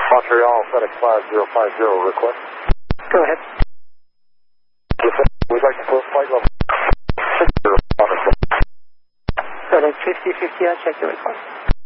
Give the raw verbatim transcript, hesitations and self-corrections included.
Montreal, FedEx five zero five zero, request. Go ahead. We'd like to put flight level six zero on the FedEx fifty fifty, I'll check the request.